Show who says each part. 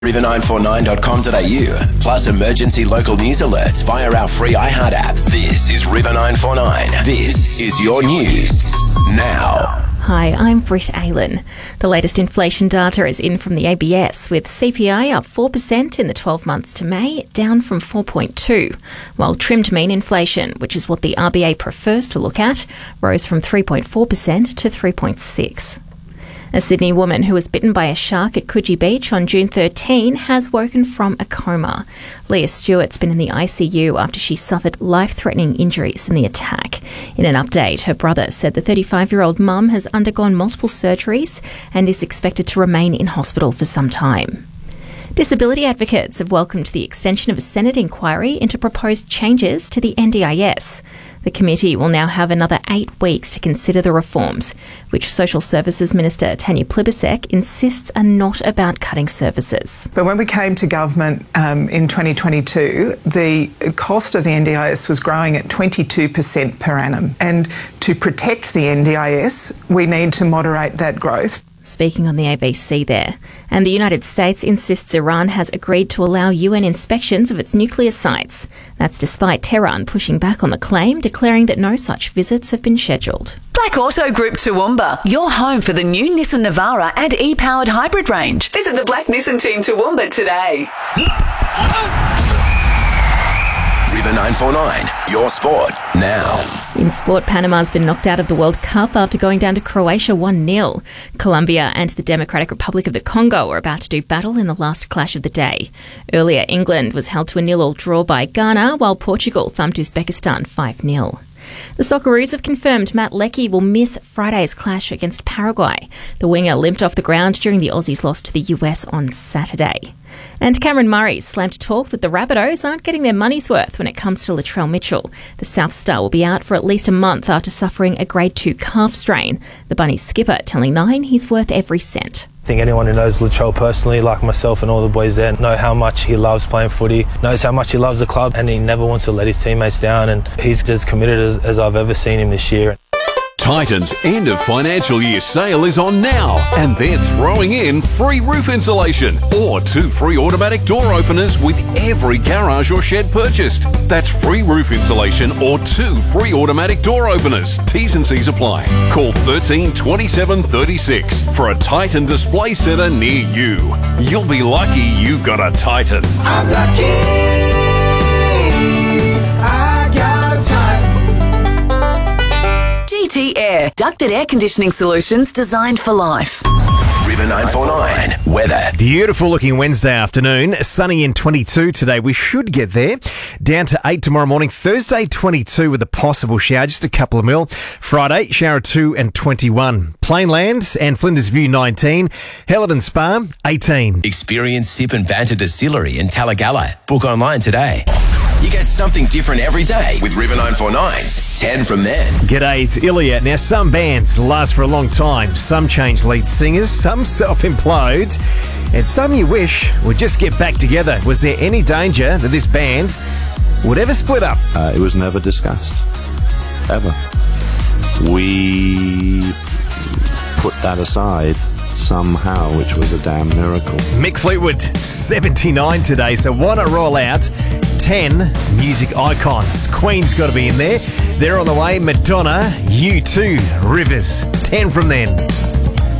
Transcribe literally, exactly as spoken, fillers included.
Speaker 1: river nine four nine dot com dot a u, plus emergency local news alerts via our free iHeart app. This is River nine four nine. This is your news now.
Speaker 2: Hi, I'm Britt Aylan. The latest inflation data is in from the A B S, with C P I up four percent in the twelve months to May, down from four point two, while trimmed mean inflation, which is what the R B A prefers to look at, rose from three point four percent to three point six. A Sydney woman who was bitten by a shark at Coogee Beach on June thirteenth has woken from a coma. Leah Stewart's been in the I C U after she suffered life-threatening injuries in the attack. In an update, her brother said the thirty-five-year-old mum has undergone multiple surgeries and is expected to remain in hospital for some time. Disability advocates have welcomed the extension of a Senate inquiry into proposed changes to the N D I S. The committee will now have another eight weeks to consider the reforms, which Social Services Minister Tanya Plibersek insists are not about cutting services.
Speaker 3: But when we came to government um, in twenty twenty-two, the cost of the N D I S was growing at twenty-two percent per annum. And to protect the N D I S, we need to moderate that growth.
Speaker 2: Speaking on the A B C there. And the United States insists Iran has agreed to allow U N inspections of its nuclear sites. That's despite Tehran pushing back on the claim, declaring that no such visits have been scheduled.
Speaker 4: Black Auto Group Toowoomba, your home for the new Nissan Navara and e-powered hybrid range. Visit the Black Nissan team Toowoomba today.
Speaker 1: River nine four nine, your sport now.
Speaker 2: In sport, Panama's been knocked out of the World Cup after going down to Croatia one nil. Colombia and the Democratic Republic of the Congo are about to do battle in the last clash of the day. Earlier, England was held to a nil-all draw by Ghana, while Portugal thumped Uzbekistan five nil. The Socceroos have confirmed Matt Leckie will miss Friday's clash against Paraguay. The winger limped off the ground during the Aussies' loss to the U S on Saturday. And Cameron Murray slammed talk that the Rabbitohs aren't getting their money's worth when it comes to Latrell Mitchell. The South Star will be out for at least a month after suffering a grade two calf strain. The Bunnies skipper telling Nine he's worth every cent.
Speaker 5: I think anyone who knows Latrell personally, like myself and all the boys there, know how much he loves playing footy, knows how much he loves the club, and he never wants to let his teammates down, and he's as committed as, as I've ever seen him this year.
Speaker 6: Titan's end of financial year sale is on now, and they're throwing in free roof insulation or two free automatic door openers with every garage or shed purchased. That's free roof insulation or two free automatic door openers. T's and C's apply. Call thirteen twenty-seven thirty-six for a Titan display centre near you. You'll be lucky you got a Titan.
Speaker 7: I'm lucky. I got a Titan.
Speaker 4: G T Air, ducted air conditioning solutions designed for life.
Speaker 1: River nine four nine, weather.
Speaker 8: Beautiful looking Wednesday afternoon. Sunny in twenty-two today. We should get there. Down to eight tomorrow morning. Thursday twenty-two with a possible shower, just a couple of mil. Friday, shower two and twenty-one. Plainlands and Flinders View nineteen. Helidon Spa eighteen.
Speaker 1: Experience Sip and Banter Distillery in Talagalla. Book online today. You get something different every day with River nine four nine's ten from then.
Speaker 8: G'day, it's Ilya. Now, some bands last for a long time. Some change lead singers, some self-implode, and some you wish would just get back together. Was there any danger that this band would ever split up?
Speaker 9: Uh, it was never discussed. Ever. We put that aside somehow, which was a damn miracle.
Speaker 8: Mick Fleetwood, seventy-nine today, so why not roll out ten music icons? Queen's got to be in there. They're on the way. Madonna, U two, Rivers, ten from then.